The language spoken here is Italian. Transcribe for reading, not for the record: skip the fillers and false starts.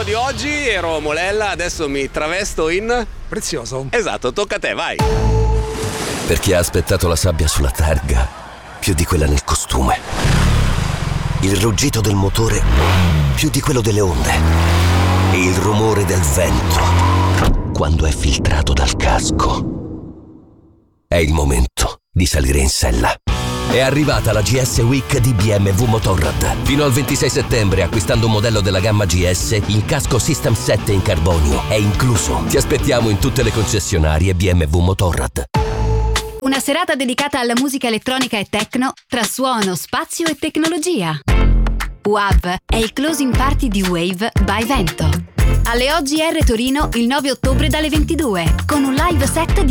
di oggi ero Molella, adesso mi travesto in... Prezioso. Esatto, tocca a te, vai. Perché ha aspettato la sabbia sulla targa più di quella nel costume. Il ruggito del motore più di quello delle onde. E il rumore del vento quando è filtrato dal casco. È il momento di salire in sella. È arrivata la GS Week di BMW Motorrad. Fino al 26 settembre, acquistando un modello della gamma GS, il casco System 7 in carbonio è incluso. Ti aspettiamo in tutte le concessionarie BMW Motorrad. Una serata dedicata alla musica elettronica e techno tra suono, spazio e tecnologia. WAV è il closing party di Wave by Vento. Alle OGR Torino il 9 ottobre dalle 22, con un live set di